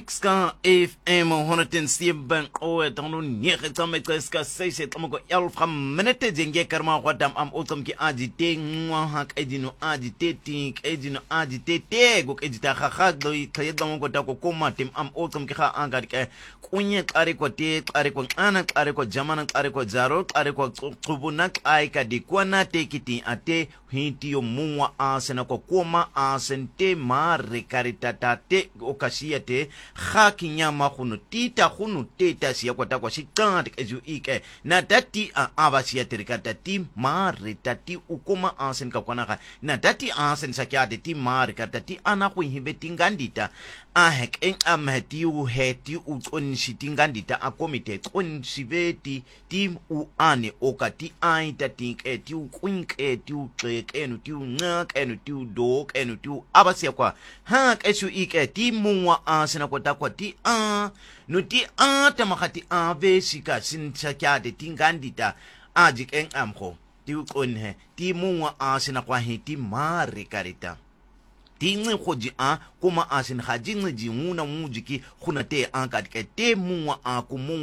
Ska FM 107 oe tanu nege tsame tseska sese tsamoko elf minute jenge karma wadam am otom ki ajite ngwa hak edino ajite tink edino ajite tego edita khakha do khayedamo ko tako koma tim am otom ki kha angad ke kunye qari ko te qari ko ana qari ko jamana qari ko zaro qari ko qubuna ai ka dikwana tekiti ate hintio muwa asena ko koma asente mare karitate okasiate khaki nyama khunu tita khunu teta siya kwata kwa shikant ezu ike na dati abasiya terikata ti mare tati ukoma asen ka kwana na dati asen sakyade ti mare katati ana khu hibeti ngandita ahek en amheti u heti u onshiti ngandita akomite onshibeti tim u ane okati aita think eti u kwink eti u trek enu ti u nak enu ti u dog enu ti u abasiya kwa hak ezu ike ti muwa asena kwata kwa ti no ti tamakati vesika sinchakyade tingandita ajik en amkho ti ukonhe ti muwa asena kwa hiti mare karita tingi khoji kuma asin hajingi jinguna mujiki khuna te kadke te muwa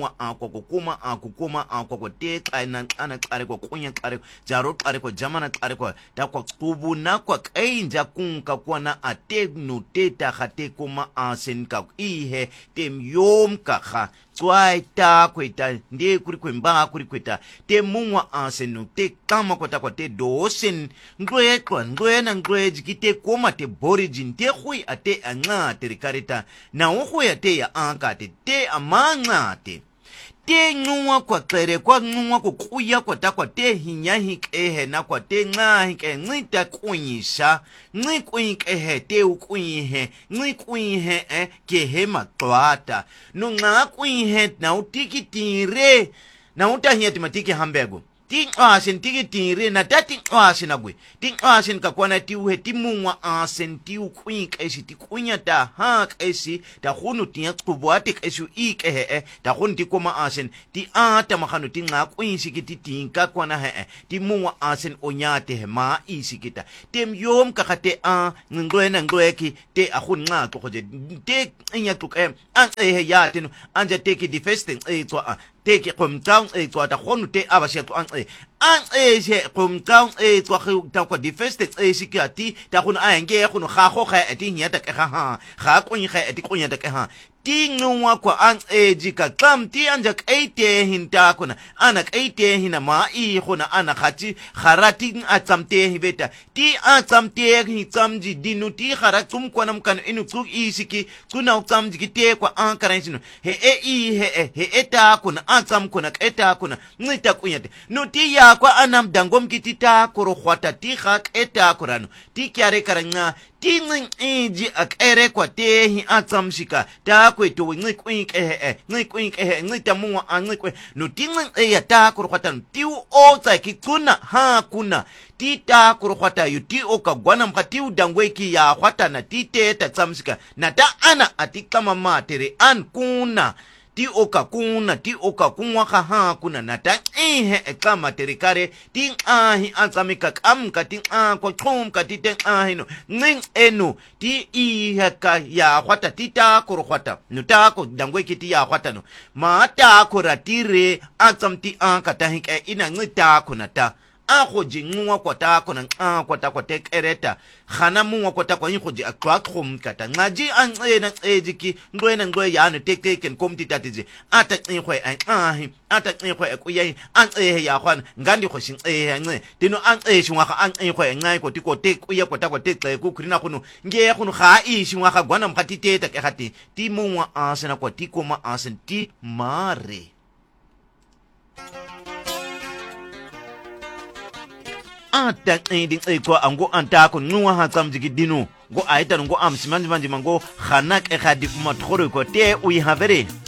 kuma te kaina ana kare ko kunya kare jaro kare ko jamana kare ko ta ko kubuna ko kainja kunka kwana ategnu teta khate kuma asin ka ihe tem yom ka twaita kweta ndi kuri kwemba kuri kweta te muwa asenu te kama kwata kwa te dosen ngwe na ngwe jikite koma te borigin te khui ate anga terikarita na ukhu ya te ya ankate te amangate te ngwa kwa klere kwa ngwa ko kuya kwa takwa te hinya hike na kwa te nga hike ngita kunyisha ngikuike te ukuihe ngikuihe ke hema twata no nga kuihe na utikitire na utahiyati matiki hambego ting asen tigitire na dati asen agwe ting asen ka kwana ti uhe ti muwa asen ti ukwink esi ti kunyata hak esi ta khunu ti yakubwate esu ike ta khun ti koma asen ti ata makhanu ti nga kwinsi kiti tinka kwana ti muwa asen onyate ma isikita tem yom ka khate ngweki te akhun nga to khoje te inyatuk ya tinu anja teki di festing twa teki komtang twata khonu te abashe to je komtang twa kwa di festing sikati ta khunu ayenge khunu kha kha eti nyata ka kha kunyi kha eti kunya ta ka tingwa kwa jika kamti anjak eite hinta kuna anak eite hina mai khuna ana khati kharati atsamte hibeta ti atsamte hitsamji dinuti kharatum kwanam kan inu tu isiki kuna utsamji kite kwa ankarensino he eta kuna atsam kuna eta kuna ngita kunyate nuti ya kwa anam dangom kitita koro khwata ti khak eta kurano ti kyare karanga tinging eji akere kwa te hi atsamshika ta kweto ngita muwa angikwe no tinging ya ta kurkhata tiu o tsaki kuna kuna ti ta kurkhata yuti o ka gwana mkhati udangweki ya khwata na ti te ta tsamshika na ta ana atikama matere an kuna ti oka kunwa kha kuna nata ekama terikare ti atsamika kamka ti ko chumka ti te no ning enu ti haka ya khwata ti ta kurkhwata no ta ko dangwe kiti ya khwata no ma ta kuratire atsamti kata hika ina ngita kunata akhoji ngwa kwata kona kwata kwata kereta khana muwa kwata kwa yingoji akwakho mkata ngaji na ejiki ngwe ya no teken komti tatiji ata ngwe ata ngwe kuye ya khwana ngandi khoshi nce dino shwa kha ngwe ngai ko tiko te kuye kwata kwata ku krina khunu nge khunu kha shwa kha gwana mkhati teta ke khati ti muwa asena kwa tiko ma asenti mare ata ending kwa ango antako nuwa hatsamjiki dino go aita ngo amsimanji mango khanak khadi mathoro ko te uyi havere